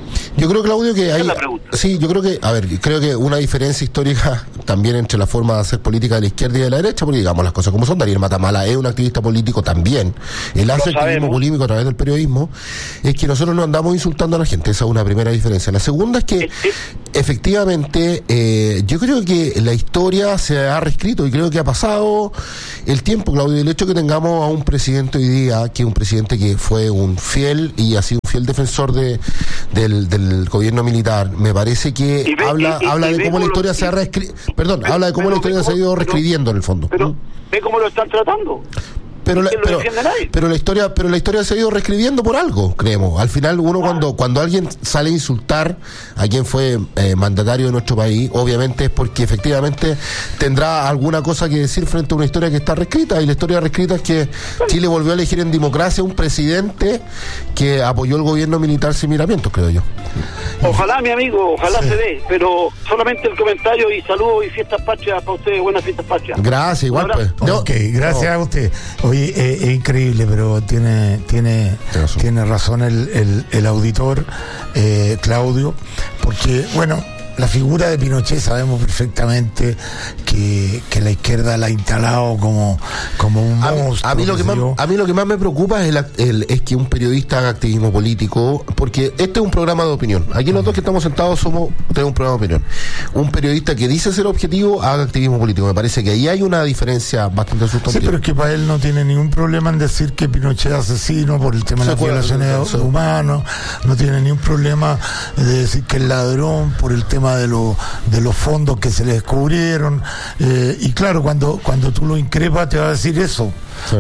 Yo creo, Claudio, que hay... la pregunta. Sí, yo creo que, creo que una diferencia histórica también entre la forma de hacer política de la izquierda y de la derecha, porque digamos las cosas como son. Daniel Matamala es un activista político también. Él hace activismo político a través del periodismo. Es que nosotros no andamos insultando a la gente. Esa es una primera diferencia. La segunda es que efectivamente yo creo que la historia se ha reescrito y creo que ha pasado el tiempo, Claudio. El hecho de que tengamos a un presidente hoy día, que es un presidente que fue un fiel y ha sido un fiel defensor del gobierno militar, me parece que habla de cómo la historia se ha habla de cómo la historia se ha ido reescribiendo en el fondo. Pero ve cómo lo están tratando. Pero la historia se ha ido reescribiendo por algo, creemos. Al final uno cuando alguien sale a insultar a quien fue mandatario de nuestro país, obviamente es porque efectivamente tendrá alguna cosa que decir frente a una historia que está reescrita, y la historia reescrita es que Chile volvió a elegir en democracia un presidente que apoyó el gobierno militar sin miramientos, creo yo. Ojalá, mi amigo, se dé, pero solamente el comentario y saludos y fiestas patrias para ustedes, buenas fiestas patrias. Gracias, igual pues. Ok, gracias a usted. Oye, es increíble, pero tiene razón el auditor, Claudio, porque, bueno, la figura de Pinochet sabemos perfectamente que la izquierda la ha instalado como un monstruo. A mí lo que más me preocupa es que un periodista haga activismo político, porque este es un programa de opinión. Aquí los dos que estamos sentados tenemos un programa de opinión. Un periodista que dice ser objetivo haga activismo político. Me parece que ahí hay una diferencia bastante sustancial. Sí, pero es que para él no tiene ningún problema en decir que Pinochet es asesino por el tema de las violaciones humanos, no tiene ningún problema de decir que es ladrón por el tema de los fondos que se le descubrieron, y claro, cuando tú lo increpas te va a decir eso, sí.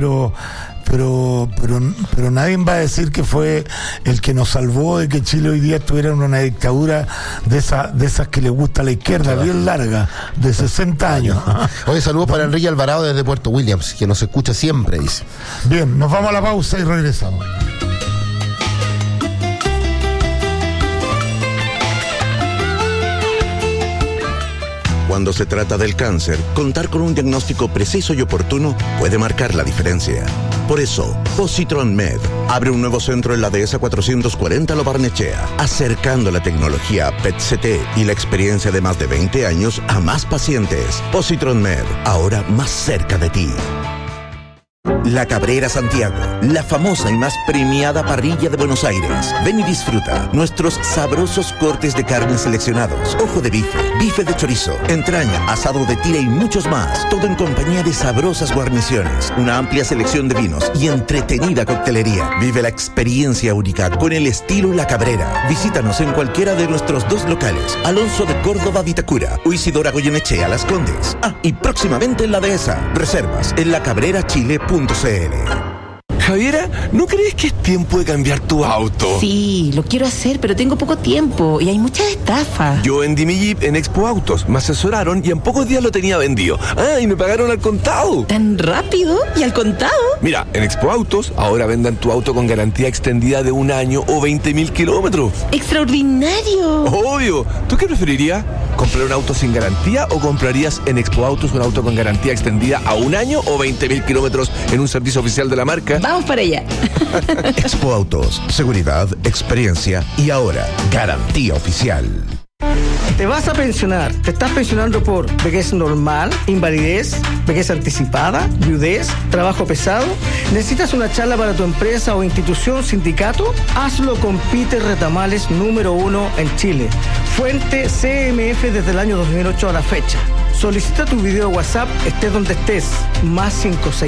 Pero nadie va a decir que fue el que nos salvó de que Chile hoy día estuviera en una dictadura de esas que le gusta a la izquierda, bien larga, de 60 años. Oye, saludos para Enrique Alvarado desde Puerto Williams, que nos escucha siempre, dice. Bien, nos vamos a la pausa y regresamos. Cuando se trata del cáncer, contar con un diagnóstico preciso y oportuno puede marcar la diferencia. Por eso, Positron Med abre un nuevo centro en la Dehesa 440 Lo Barnechea, acercando la tecnología PET-CT y la experiencia de más de 20 años a más pacientes. Positron Med, ahora más cerca de ti. La Cabrera Santiago, la famosa y más premiada parrilla de Buenos Aires. Ven y disfruta nuestros sabrosos cortes de carne seleccionados, ojo de bife, bife de chorizo, entraña, asado de tira y muchos más. Todo en compañía de sabrosas guarniciones, una amplia selección de vinos y entretenida coctelería. Vive la experiencia única con el estilo La Cabrera. Visítanos en cualquiera de nuestros 2 locales, Alonso de Córdoba Vitacura o Isidora Goyenechea Las Condes. Y próximamente en la Dehesa. Reservas en lacabrerachile.cl. Javiera, ¿no crees que es tiempo de cambiar tu auto? Sí, lo quiero hacer, pero tengo poco tiempo y hay muchas estafas. Yo vendí mi Jeep en Expo Autos, me asesoraron y en pocos días lo tenía vendido. Y me pagaron al contado. ¿Tan rápido? ¿Y al contado? Mira, en Expo Autos ahora venden tu auto con garantía extendida de 1 año o 20.000 kilómetros. ¡Extraordinario! Obvio. ¿Tú qué preferirías? ¿Comprar un auto sin garantía o comprarías en Expo Autos un auto con garantía extendida a 1 año o 20.000 kilómetros en un servicio oficial de la marca? Vamos para allá. Expo Autos, seguridad, experiencia y ahora garantía oficial. Te vas a pensionar. ¿Te estás pensionando por vejez normal, invalidez, vejez anticipada, viudez, trabajo pesado? ¿Necesitas una charla para tu empresa o institución, sindicato? Hazlo con Peter Retamales, número 1 en Chile. Fuente CMF desde el año 2008 a la fecha. Solicita tu video WhatsApp, estés donde estés. Más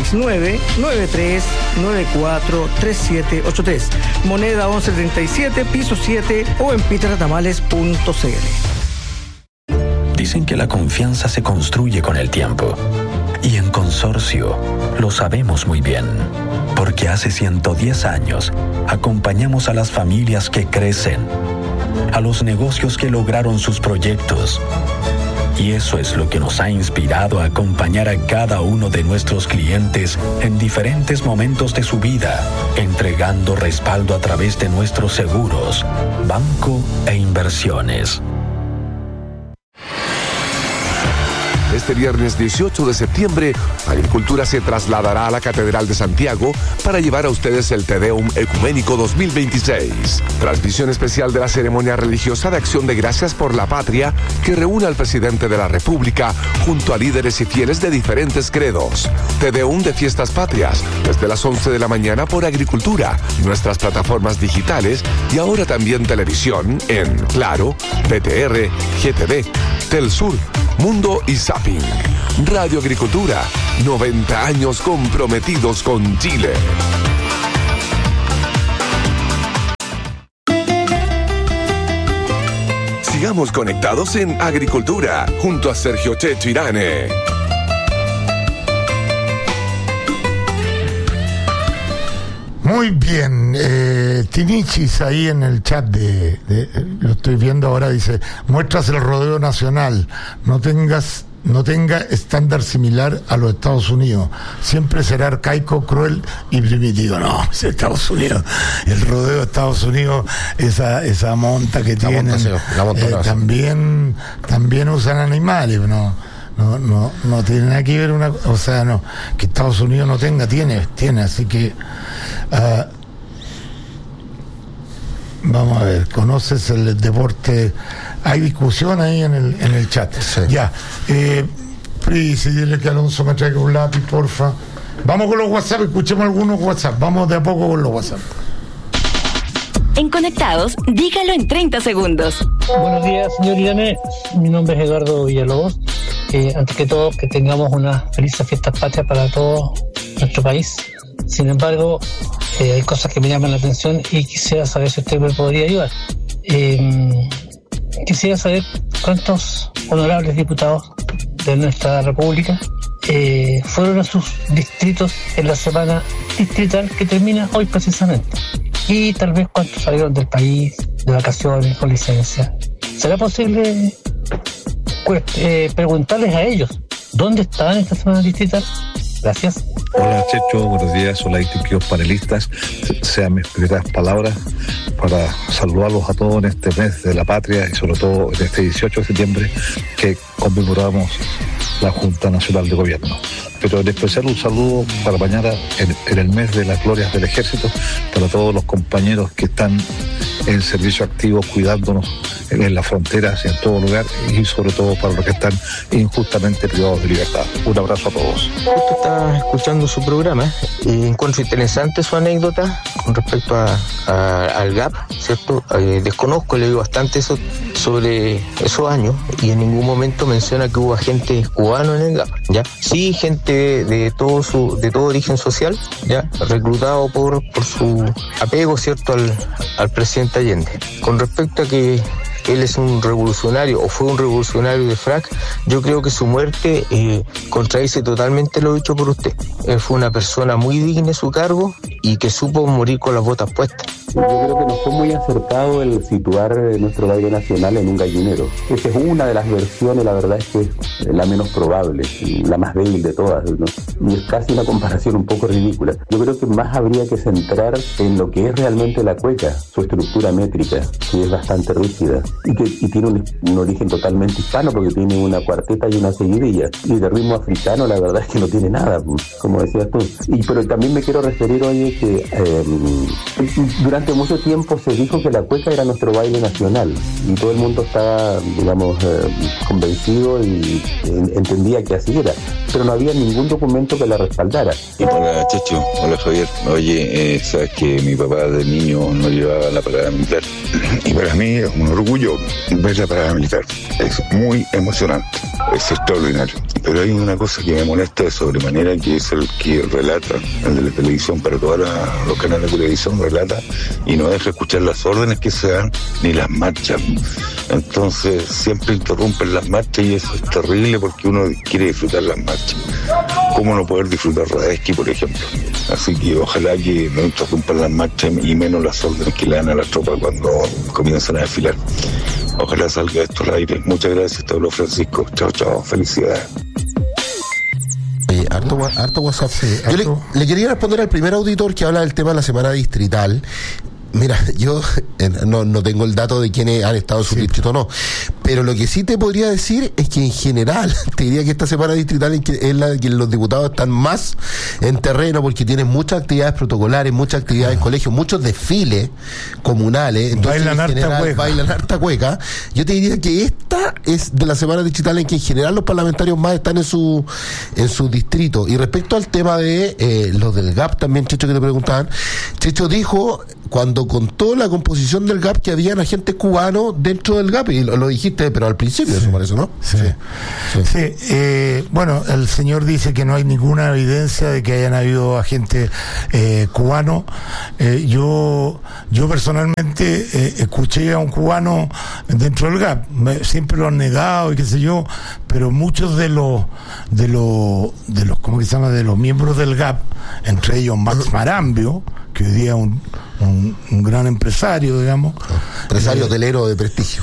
569-9394-3783. Moneda 1137, piso 7 o en peterretamales.cl. Dicen que la confianza se construye con el tiempo. Y en Consorcio lo sabemos muy bien. Porque hace 110 años acompañamos a las familias que crecen, a los negocios que lograron sus proyectos. Y eso es lo que nos ha inspirado a acompañar a cada uno de nuestros clientes en diferentes momentos de su vida, entregando respaldo a través de nuestros seguros, banco e inversiones. Este viernes 18 de septiembre, Agricultura se trasladará a la Catedral de Santiago para llevar a ustedes el Te Deum Ecuménico 2026. Transmisión especial de la ceremonia religiosa de Acción de Gracias por la Patria que reúne al presidente de la República junto a líderes y fieles de diferentes credos. Te Deum de Fiestas Patrias, desde las 11 de la mañana por Agricultura, nuestras plataformas digitales y ahora también televisión en Claro, PTR, GTV, Telsur, Mundo y Zapping. Radio Agricultura, 90 años comprometidos con Chile. Sigamos conectados en Agricultura, junto a Sergio Checho Irane. Muy bien, Tinichis ahí en el chat lo estoy viendo ahora, dice, muestras el rodeo nacional, no tenga estándar similar a los Estados Unidos, siempre será arcaico, cruel y primitivo. No, es Estados Unidos, el rodeo de Estados Unidos, esa monta que tienen, también usan animales, no tiene nada que ver que Estados Unidos no tenga, tiene, así que vamos a ver, ¿conoces el deporte? Hay discusión ahí en el chat. Sí. Ya, Pris, dile que Alonso me traiga un lápiz, porfa. Vamos con los WhatsApp, escuchemos algunos WhatsApp, vamos de a poco con los WhatsApp. En Conectados, dígalo en 30 segundos. Buenos días, señor Irane. Mi nombre es Eduardo Villalobos. Antes que todo, que tengamos unas felices fiestas patrias para todo nuestro país. Sin embargo, hay cosas que me llaman la atención y quisiera saber si usted me podría ayudar. Quisiera saber cuántos honorables diputados de nuestra República fueron a sus distritos en la semana distrital que termina hoy precisamente. Y tal vez cuántos salieron del país, de vacaciones, con licencia. ¿Será posible preguntarles a ellos dónde estaban esta semana distrital? Gracias. Hola Checho, buenos días, hola distinguidos panelistas. Sean mis primeras palabras para saludarlos a todos en este mes de la patria y sobre todo en este 18 de septiembre que conmemoramos la Junta Nacional de Gobierno. Pero en especial un saludo para mañana en el mes de las glorias del Ejército, para todos los compañeros que están en servicio activo cuidándonos en las fronteras y en todo lugar, y sobre todo para los que están injustamente privados de libertad. Un abrazo a todos. Justo estaba escuchando su programa y encuentro interesante su anécdota con respecto al GAP, ¿cierto? Desconozco, le digo bastante eso sobre esos años y en ningún momento menciona que hubo agentes cubanos en el GAP, ¿ya? Sí, gente de todo origen social, ¿ya? Reclutado por su apego, ¿cierto? Al presidente Allende. Con respecto a que él es un revolucionario o fue un revolucionario de FRAC, yo creo que su muerte contradice totalmente lo dicho por usted. Él fue una persona muy digna de su cargo y que supo morir con las botas puestas. Yo creo que no fue muy acertado el situar nuestro baile nacional en un gallinero. Esa es una de las versiones, la verdad es que es la menos probable, la más débil de todas, ¿no? Y es casi una comparación un poco ridícula. Yo creo que más habría que centrar en lo que es realmente la cueca, su estructura métrica, que es bastante rígida y tiene un origen totalmente hispano porque tiene una cuarteta y una seguidilla. Y de ritmo africano la verdad es que no tiene nada, como decías tú. Pero también me quiero referir, oye, que durante mucho tiempo se dijo que la cueca era nuestro baile nacional y todo el mundo estaba, digamos, convencido y entendía que así era, pero no había ningún documento que la respaldara. Hola Checho, hola Javier. Oye, sabes que mi papá de niño no llevaba la parada militar y para mí es un orgullo ver la parada militar. Es muy emocionante, es extraordinario. Pero hay una cosa que me molesta de sobremanera, que es el que relata, el de la televisión, para todos los canales de televisión relata y no deja escuchar las órdenes que se dan ni las marchas. Entonces siempre interrumpen las marchas y eso es terrible porque uno quiere disfrutar las marchas. ¿Cómo no poder disfrutar Radeski, por ejemplo? Así que ojalá que no interrumpan las marchas y menos las órdenes que le dan a las tropas cuando comienzan a desfilar. Ojalá salga esto al aire. Muchas gracias, te hablo Francisco. Chao, chao, felicidades. Harto WhatsApp. Sí, yo le quería responder al primer auditor que habla del tema de la semana distrital. Mira, yo no tengo el dato de quiénes han estado en su distrito o no, pero lo que sí te podría decir es que en general, te diría que esta semana distrital es la que los diputados están más en terreno porque tienen muchas actividades protocolares, muchas actividades en colegios, muchos desfiles comunales, entonces bailan harta cueca. Yo te diría que esta es de la semana distrital en que en general los parlamentarios más están en su distrito. Y respecto al tema de los del GAP también, Checho, que te preguntaban, Checho dijo cuando contó la composición del GAP que habían agentes cubanos dentro del GAP, y lo dijiste, pero al principio, eso parece, ¿no? Bueno, el señor dice que no hay ninguna evidencia de que hayan habido agentes cubanos. Yo personalmente escuché a un cubano dentro del GAP, siempre lo han negado y qué sé yo, pero muchos de los ¿cómo que se llama?, de los miembros del GAP, entre ellos Max Marambio, que hoy día es un gran empresario, digamos. Empresario hotelero de prestigio.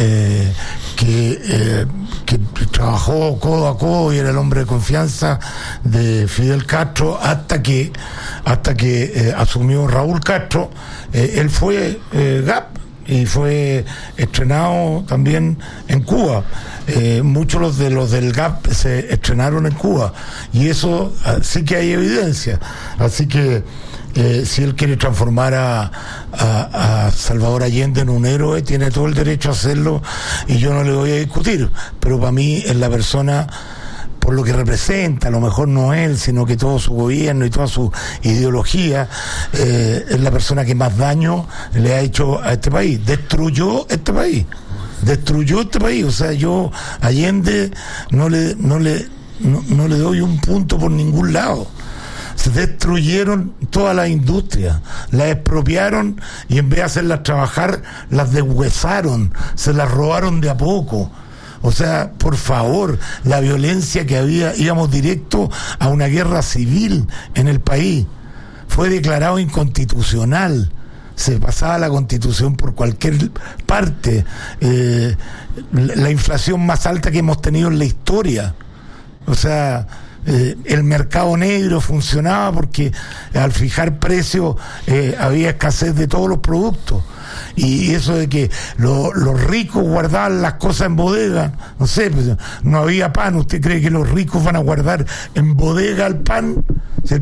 Que trabajó codo a codo y era el hombre de confianza de Fidel Castro hasta que asumió Raúl Castro. Él fue GAP y fue estrenado también en Cuba. Muchos de los del GAP se estrenaron en Cuba y eso sí que hay evidencia. Así que si él quiere transformar a Salvador Allende en un héroe, tiene todo el derecho a hacerlo y yo no le voy a discutir, pero para mí es la persona, por lo que representa, a lo mejor no él, sino que todo su gobierno y toda su ideología, es la persona que más daño le ha hecho a este país. Destruyó este país. O sea, yo a Allende no le doy un punto por ningún lado. Se destruyeron todas las industrias, las expropiaron y en vez de hacerlas trabajar, las deshuesaron, se las robaron de a poco. O sea, por favor, la violencia que había, íbamos directo a una guerra civil en el país. Fue declarado inconstitucional. Se pasaba la Constitución por cualquier parte. La inflación más alta que hemos tenido en la historia. O sea, el mercado negro funcionaba porque al fijar precios había escasez de todos los productos. Y eso de que los ricos guardaban las cosas en bodega, no sé, pues, no había pan. ¿Usted cree que los ricos van a guardar en bodega el pan? Si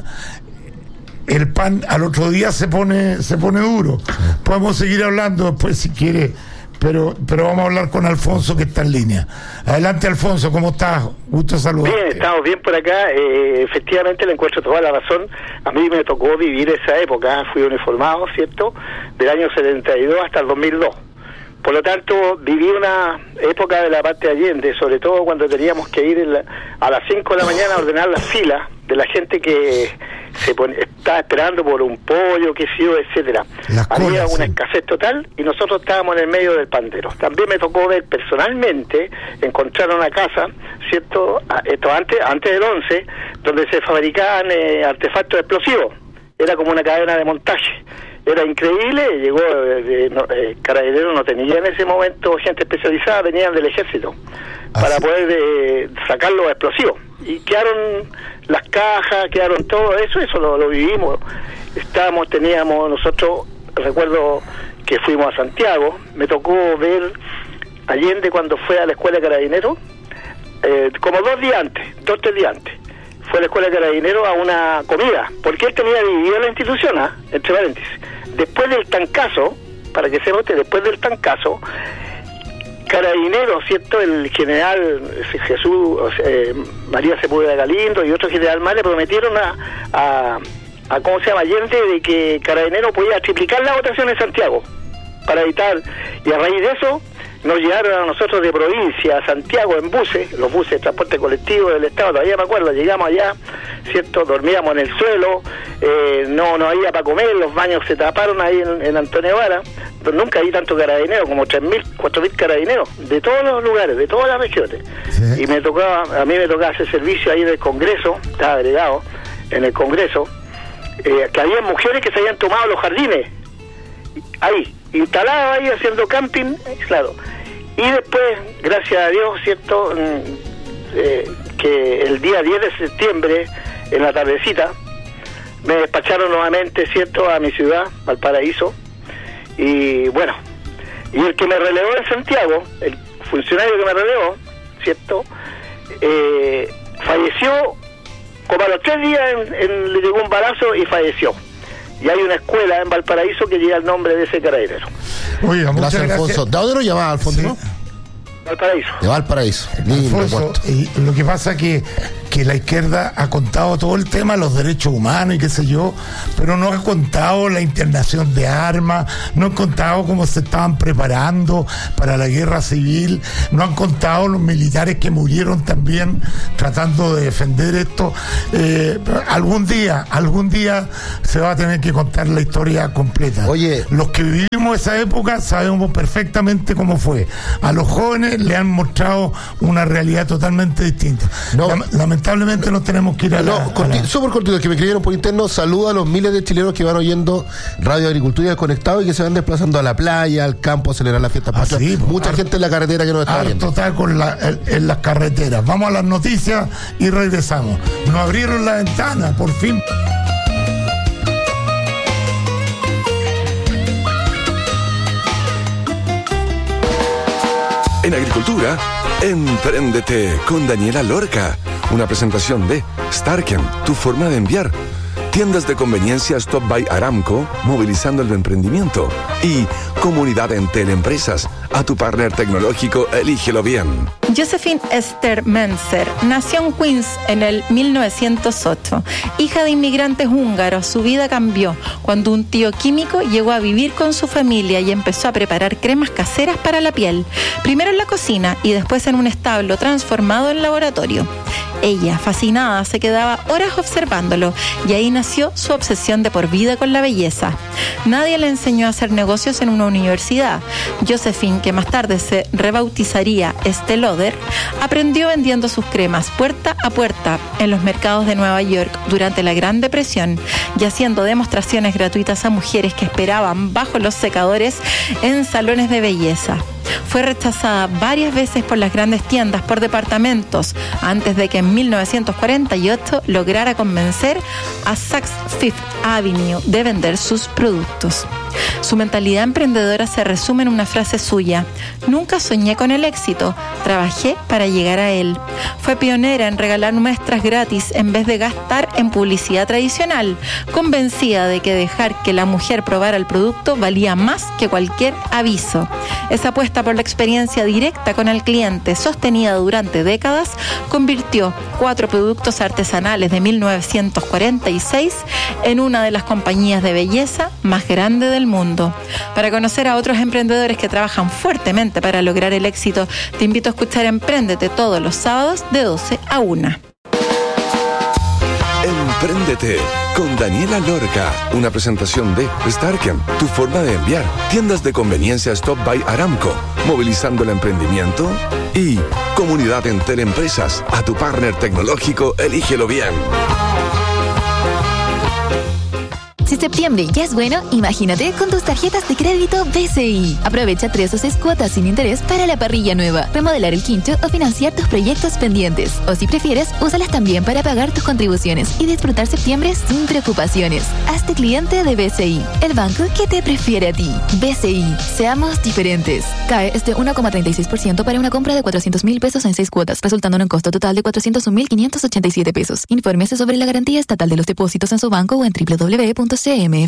el pan al otro día se pone duro. Podemos seguir hablando después si quiere, pero vamos a hablar con Alfonso, que está en línea. Adelante, Alfonso, ¿cómo estás? Gusto saludarte. Bien, estamos bien por acá. Efectivamente le encuentro toda la razón. A mí me tocó vivir esa época, fui uniformado, ¿cierto?, del año 72 hasta el 2002. Por lo tanto, viví una época de la parte de Allende, sobre todo cuando teníamos que ir a las 5 de la mañana a ordenar las filas de la gente que estaba esperando por un pollo, qué sé yo, etcétera. Había una escasez total y nosotros estábamos en el medio del pandero. También me tocó ver personalmente, encontrar una casa, ¿cierto?, esto antes del 11, donde se fabricaban artefactos explosivos. Era como una cadena de montaje. Era increíble. Llegó Carabineros, no tenía en ese momento gente especializada, venían del ejército para poder sacar los explosivos, y quedaron las cajas, quedaron todo eso lo vivimos. Teníamos nosotros, recuerdo que fuimos a Santiago, me tocó ver Allende cuando fue a la escuela de Carabineros, como 2 días antes, 2-3 días antes, fue a la escuela de Carabineros a una comida, porque él tenía dividida la institución, entre paréntesis. Después del tancazo, para que sepa usted, después del tancazo, Carabineros, ¿cierto?, el general Jesús María Sepúlveda Galindo y otro general más le prometieron a ¿cómo se llama?, Allende, de que Carabineros podía triplicar la votación en Santiago para evitar, y a raíz de eso nos llevaron a nosotros de provincia a Santiago en buses, los buses de transporte colectivo del Estado, todavía me acuerdo, llegamos allá, ¿cierto?, dormíamos en el suelo, no había para comer, los baños se taparon ahí en Antonio Vara, nunca vi tanto carabinero, como 3.000, 4.000 carabineros, de todos los lugares, de todas las regiones. Sí. Y a mí me tocaba hacer servicio ahí en el Congreso, estaba agregado en el Congreso, que había mujeres que se habían tomado los jardines, ahí, instaladas ahí haciendo camping, claro. Y después, gracias a Dios, ¿cierto?, que el día 10 de septiembre, en la tardecita, me despacharon nuevamente, ¿cierto?, a mi ciudad, Valparaíso. Y bueno, y el que me relevó en Santiago, el funcionario que me relevó, ¿cierto?, falleció como a los 3 días, le llegó un balazo y falleció. Y hay una escuela en Valparaíso que lleva el nombre de ese carabinero. Oiga, muchas gracias, Alfonso. ¿De dónde lo llamaba, Alfonso? Sí. Valparaíso. De Valparaíso. Alfonso, y lo que pasa que la izquierda ha contado todo el tema de los derechos humanos y qué sé yo, pero no ha contado la internación de armas, no han contado cómo se estaban preparando para la guerra civil, no han contado los militares que murieron también tratando de defender esto. Algún día se va a tener que contar la historia completa. Oye, los que vivimos esa época sabemos perfectamente cómo fue. A los jóvenes le han mostrado una realidad totalmente distinta. Lamentablemente nos tenemos que ir a súper cortito, que me escribieron por interno. Saludo a los miles de chilenos que van oyendo Radio Agricultura Desconectado y que se van desplazando a la playa, al campo, a celebrar la fiesta patria. Sí, mucha gente en la carretera que nos está viendo. Total en las carreteras. Vamos a las noticias y regresamos. Nos abrieron la ventana, por fin. En Agricultura, Empréndete con Daniela Lorca. Una presentación de Starken, tu forma de enviar. Tiendas de conveniencia Stop by Aramco, movilizando el emprendimiento. Y Comunidad Entel Empresas. A tu partner tecnológico, elígelo bien. Josephine Esther Menzer nació en Queens en el 1908. Hija de inmigrantes húngaros, su vida cambió cuando un tío químico llegó a vivir con su familia y empezó a preparar cremas caseras para la piel. Primero en la cocina y después en un establo transformado en laboratorio. Ella, fascinada, se quedaba horas observándolo y ahí nació su obsesión de por vida con la belleza. Nadie le enseñó a hacer negocios en una universidad. Josephine, que más tarde se rebautizaría Estée Lauder, aprendió vendiendo sus cremas puerta a puerta en los mercados de Nueva York durante la Gran Depresión y haciendo demostraciones gratuitas a mujeres que esperaban bajo los secadores en salones de belleza. Fue rechazada varias veces por las grandes tiendas por departamentos antes de que en 1948 lograra convencer a Saks Fifth Avenue de vender sus productos. Su mentalidad emprendedora se resume en una frase suya: nunca soñé con el éxito, trabajé para llegar a él. Fue pionera en regalar muestras gratis en vez de gastar en publicidad tradicional, convencida de que dejar que la mujer probara el producto valía más que cualquier aviso. Esa apuesta por la experiencia directa con el cliente, sostenida durante décadas, convirtió 4 productos artesanales de 1946 en una de las compañías de belleza más grandes del mundo. Para conocer a otros emprendedores que trabajan fuertemente para lograr el éxito, te invito a escuchar Empréndete todos los sábados de 12 a 1. Empréndete con Daniela Lorca. Una presentación de Starken, tu forma de enviar. Tiendas de conveniencia Stop by Aramco, movilizando el emprendimiento. Y Comunidad Entel Empresas. A tu partner tecnológico, elígelo bien. Si septiembre ya es bueno, imagínate con tus tarjetas de crédito BCI. Aprovecha 3 o 6 cuotas sin interés para la parrilla nueva, remodelar el quincho o financiar tus proyectos pendientes. O si prefieres, úsalas también para pagar tus contribuciones y disfrutar septiembre sin preocupaciones. Hazte cliente de BCI, el banco que te prefiere a ti. BCI, seamos diferentes. CAE es de 1,36% para una compra de 400,000 pesos en 6 cuotas, resultando en un costo total de 401,587 pesos. Infórmese sobre la garantía estatal de los depósitos en su banco o en www.cmfchile.cl.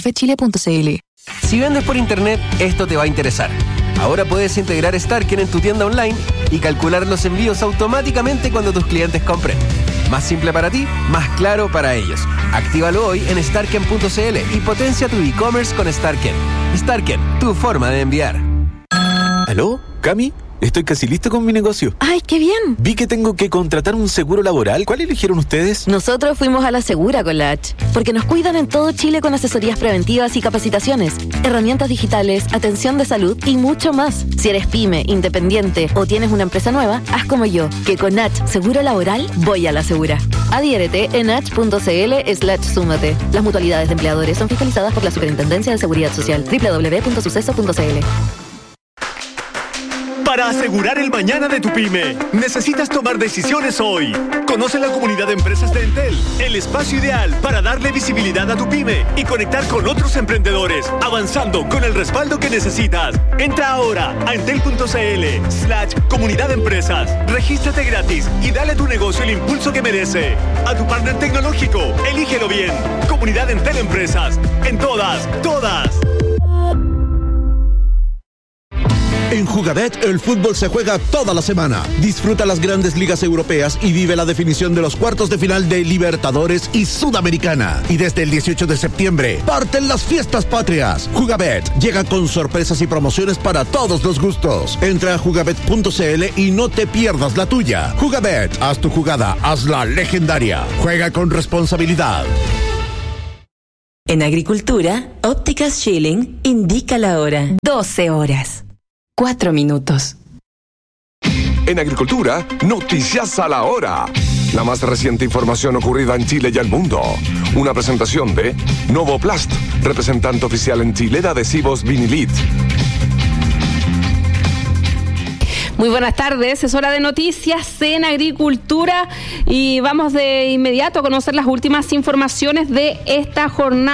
Si vendes por internet, esto te va a interesar. Ahora puedes integrar Starken en tu tienda online y calcular los envíos automáticamente cuando tus clientes compren. Más simple para ti, más claro para ellos. Actívalo hoy en starken.cl y potencia tu e-commerce con Starken. Starken, tu forma de enviar. ¿Aló? ¿Cami? Estoy casi listo con mi negocio. ¡Ay, qué bien! Vi que tengo que contratar un seguro laboral. ¿Cuál eligieron ustedes? Nosotros fuimos a la Segura con la H, porque nos cuidan en todo Chile con asesorías preventivas y capacitaciones, herramientas digitales, atención de salud y mucho más. Si eres pyme, independiente o tienes una empresa nueva, haz como yo, que con H Seguro Laboral voy a la Segura. Adhiérete en h.cl/súmate. Las mutualidades de empleadores son fiscalizadas por la Superintendencia de Seguridad Social. www.suceso.cl. para asegurar el mañana de tu pyme. Necesitas tomar decisiones hoy. Conoce la comunidad de empresas de Entel, el espacio ideal para darle visibilidad a tu pyme y conectar con otros emprendedores, avanzando con el respaldo que necesitas. Entra ahora a entel.cl/comunidad de empresas. Regístrate gratis y dale a tu negocio el impulso que merece. A tu partner tecnológico, elígelo bien. Comunidad Entel Empresas. En todas. En Jugabet, el fútbol se juega toda la semana. Disfruta las grandes ligas europeas y vive la definición de los cuartos de final de Libertadores y Sudamericana. Y desde el 18 de septiembre, parten las fiestas patrias. Jugabet llega con sorpresas y promociones para todos los gustos. Entra a jugabet.cl y no te pierdas la tuya. Jugabet, haz tu jugada, hazla legendaria. Juega con responsabilidad. En Agricultura, Ópticas Schilling indica la hora. 12 horas. 4 minutos. En Agricultura, noticias a la hora. La más reciente información ocurrida en Chile y el mundo. Una presentación de Novoplast, representante oficial en Chile de adhesivos Vinilit. Muy buenas tardes, es hora de noticias en Agricultura y vamos de inmediato a conocer las últimas informaciones de esta jornada.